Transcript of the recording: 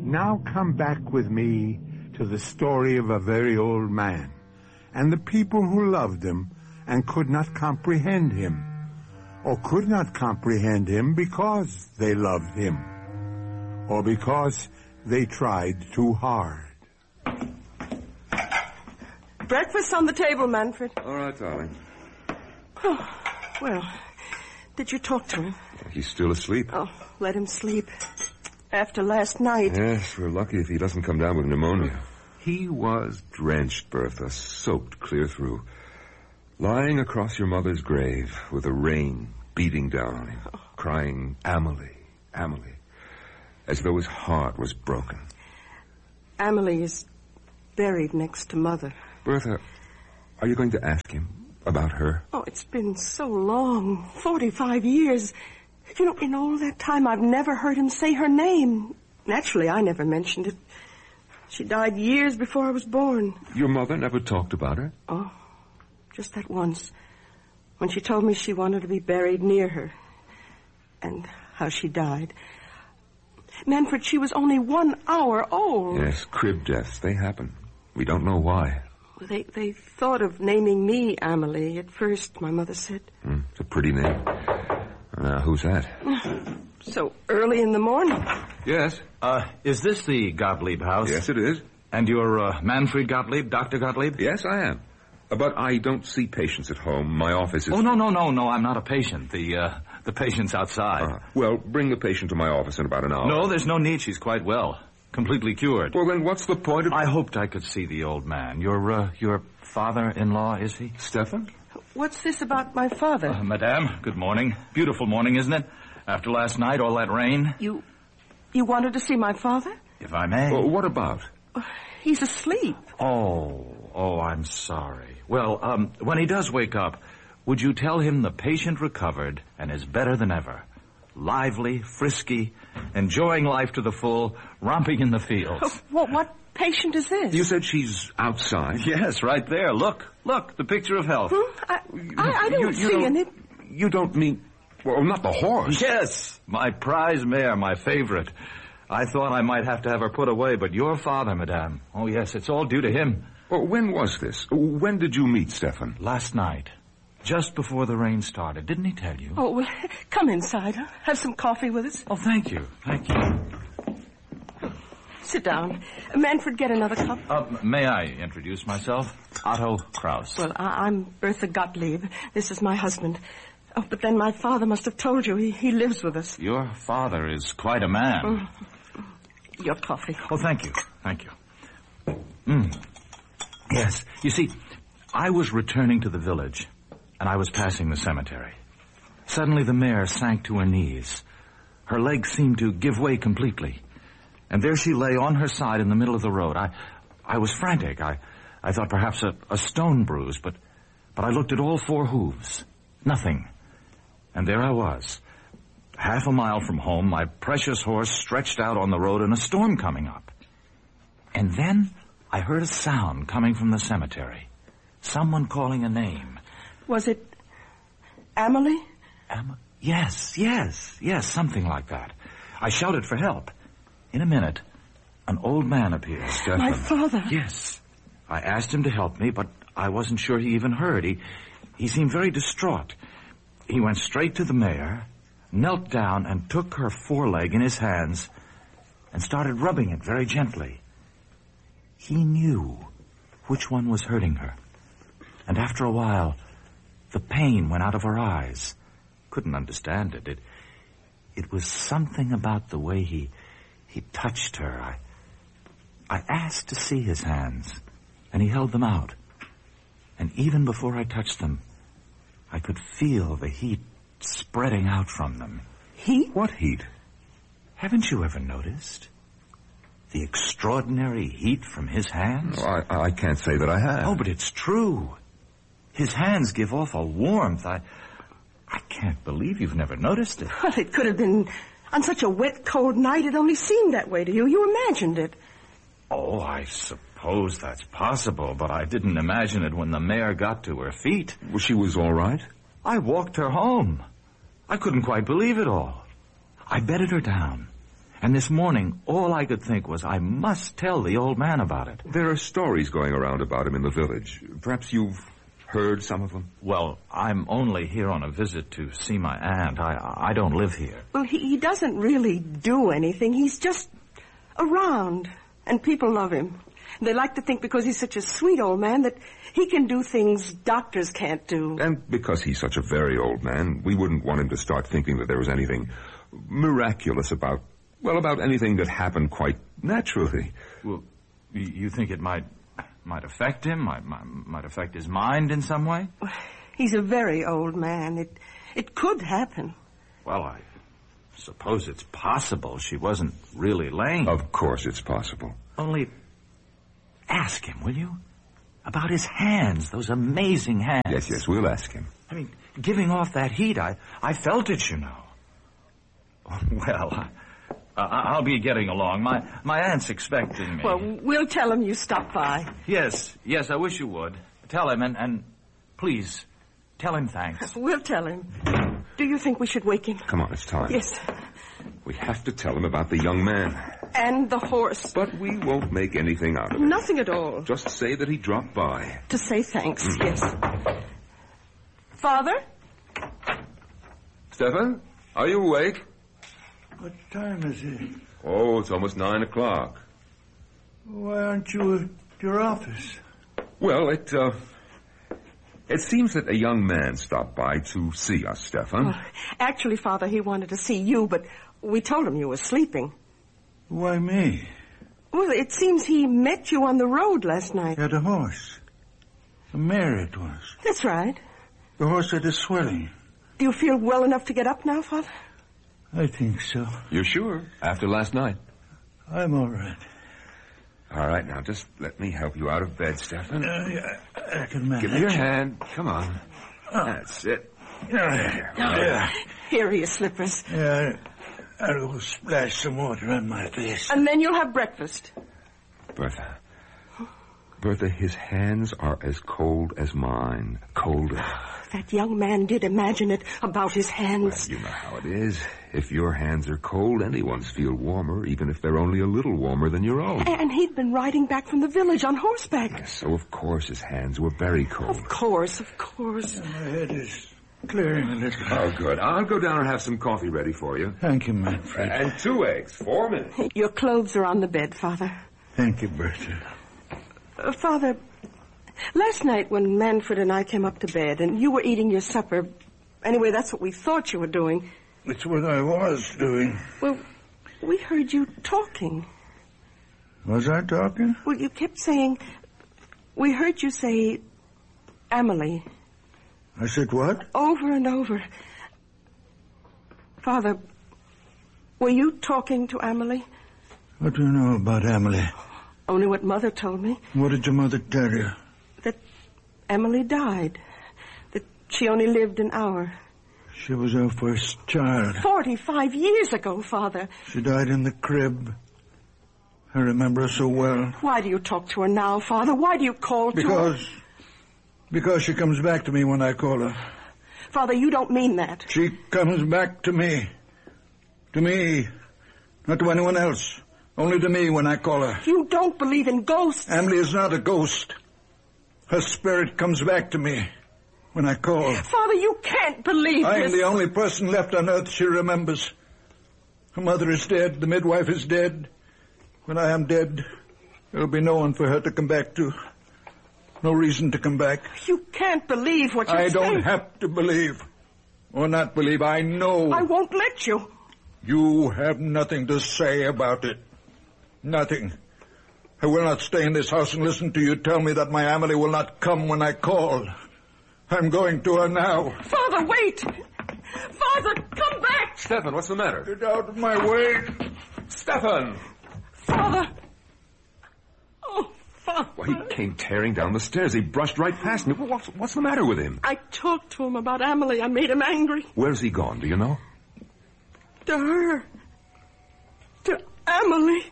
Now come back with me to the story of a very old man, and the people who loved him and could not comprehend him, or could not comprehend him because they loved him, or because they tried too hard. Breakfast on the table, Manfred. All right, darling. Oh, well, did you talk to him? He's still asleep. Oh, let him sleep. After last night. Yes, we're lucky if he doesn't come down with pneumonia. He was drenched, Bertha, soaked clear through. Lying across your mother's grave with the rain beating down on him, crying, Amelie, Amelie, as though his heart was broken. Amelie is buried next to Mother. Bertha, are you going to ask him about her? Oh, it's been so long, 45 years. You know, in all that time, I've never heard him say her name. Naturally, I never mentioned it. She died years before I was born. Your mother never talked about her? Oh, just that once, when she told me she wanted to be buried near her, and how she died. Manfred, she was only 1 hour old. Yes, crib deaths, they happen. We don't know why. They thought of naming me Amelie at first, my mother said. It's a pretty name. Now, who's that? So early in the morning. Yes. Is this the Gottlieb house? Yes, it is. And you're Manfred Gottlieb, Dr. Gottlieb? Yes, I am. But I don't see patients at home. My office is... Oh, no, I'm not a patient. The patient's outside. Well, bring the patient to my office in about an hour. No, there's no need. She's quite well. Completely cured. Well, then what's the point of... I hoped I could see the old man. Your father-in-law, is he? Stefan? What's this about my father? Madame, good morning. Beautiful morning, isn't it? After last night, all that rain. You wanted to see my father? If I may. Well, what about? He's asleep. Oh, I'm sorry. Well, when he does wake up, would you tell him the patient recovered and is better than ever? Lively, frisky, enjoying life to the full, romping in the fields. What patient is this? You said she's outside? Yes, right there. Look, the picture of health. I don't see any... You don't mean... Well, not the horse. Yes, my prize mare, my favorite. I thought I might have to have her put away, but your father, madame. Oh, yes, it's all due to him. Well, when was this? When did you meet Stefan? Last night. Just before the rain started. Didn't he tell you? Oh, well, come inside. Have some coffee with us. Oh, thank you. Sit down. Manfred, get another cup. May I introduce myself? Otto Kraus. Well, I'm Bertha Gottlieb. This is my husband. Oh, but then my father must have told you. He lives with us. Your father is quite a man. Your coffee. Oh, thank you. Yes, you see, I was returning to the village, and I was passing the cemetery. Suddenly the mare sank to her knees. Her legs seemed to give way completely. And there she lay on her side in the middle of the road. I was frantic. I thought perhaps a stone bruise, but I looked at all 4 hooves. Nothing. And there I was, half a mile from home, my precious horse stretched out on the road and a storm coming up. And then I heard a sound coming from the cemetery. Someone calling a name. Was it Amelie? Yes, something like that. I shouted for help. In a minute, an old man appeared. Stefan. My father? Yes. I asked him to help me, but I wasn't sure he even heard. He seemed very distraught. He went straight to the mare, knelt down and took her foreleg in his hands and started rubbing it very gently. He knew which one was hurting her. And after a while, the pain went out of her eyes. Couldn't understand it. It was something about the way he touched her. I asked to see his hands, and he held them out. And even before I touched them, I could feel the heat spreading out from them. Heat? What heat? Haven't you ever noticed? The extraordinary heat from his hands? Oh, I can't say that I have. Oh, but it's true. His hands give off a warmth. I can't believe you've never noticed it. Well, it could have been on such a wet, cold night. It only seemed that way to you. You imagined it. Oh, I suppose that's possible, but I didn't imagine it when the mare got to her feet. Well, she was all right? I walked her home. I couldn't quite believe it all. I bedded her down, And this morning, all I could think was I must tell the old man about it. There are stories going around about him in the village. Perhaps you've heard some of them? Well, I'm only here on a visit to see my aunt. I don't live here. Well, he doesn't really do anything. He's just around, and people love him. They like to think because he's such a sweet old man that he can do things doctors can't do. And because he's such a very old man, we wouldn't want him to start thinking that there was anything miraculous about anything that happened quite naturally. Well, you think it might affect him? Might affect his mind in some way? He's a very old man. It could happen. Well, I suppose it's possible she wasn't really lame. Of course it's possible. Only ask him, will you? About his hands, those amazing hands. Yes, we'll ask him. I mean, giving off that heat, I felt it, you know. Well, I'll be getting along. My aunt's expecting me. Well, we'll tell him you stopped by. Yes, I wish you would. Tell him, and please, tell him thanks. We'll tell him. Do you think we should wake him? Come on, it's time. Yes. We have to tell him about the young man. And the horse. But we won't make anything out of it. Nothing at all. Just say that he dropped by. To say thanks, yes. Father? Stefan, are you awake? What time is it? Oh, it's almost 9 o'clock. Why aren't you at your office? Well, it seems that a young man stopped by to see us, Stefan. Well, actually, Father, he wanted to see you, but we told him you were sleeping. Why me? Well, it seems he met you on the road last night. Had a horse. A mare it was. That's right. The horse had a swelling. Do you feel well enough to get up now, Father? I think so. You're sure? After last night? I'm all right. All right, now, just let me help you out of bed, Stefan. I can manage. Give me your hand. Come on. That's it. Here are your slippers. Yeah, I'll go splash some water on my face. And then you'll have breakfast. Bertha, his hands are as cold as mine. Colder. That young man did imagine it about his hands. Well, you know how it is. If your hands are cold, anyone's feel warmer, even if they're only a little warmer than your own. And he'd been riding back from the village on horseback. Yes, so of course his hands were very cold. Of course. My head is clearing a little. Oh, good. I'll go down and have some coffee ready for you. Thank you, Manfred. And 2 eggs. 4 minutes. Your clothes are on the bed, Father. Thank you, Bertha. Father, last night when Manfred and I came up to bed and you were eating your supper, anyway, that's what we thought you were doing. It's what I was doing. Well, we heard you talking. Was I talking? Well, you kept saying, we heard you say, Amelie. I said what? Over and over. Father, were you talking to Amelie? What do you know about Amelie? Only what Mother told me. What did your mother tell you? That Amelie died. That she only lived an hour. She was our first child. 45 years ago, Father. She died in the crib. I remember her so well. Why do you talk to her now, Father? Why do you call to her? Because she comes back to me when I call her. Father, you don't mean that. She comes back to me. To me. Not to anyone else. Only to me when I call her. You don't believe in ghosts. Amelie is not a ghost. Her spirit comes back to me when I call. Father, you can't believe I this. am the only person left on earth she remembers. Her mother is dead. The midwife is dead. When I am dead, there will be no one for her to come back to. No reason to come back. You can't believe what you're saying. I don't have to believe. Or not believe. I know. I won't let you. You have nothing to say about it. Nothing. I will not stay in this house and listen to you tell me that my Amelie will not come when I call. I'm going to her now. Father, wait! Father, come back! Stefan, what's the matter? Get out of my way. Stefan! Father! Oh, Father. Well, he came tearing down the stairs. He brushed right past me. What's the matter with him? I talked to him about Amelie. I made him angry. Where's he gone, do you know? To her. To Amelie.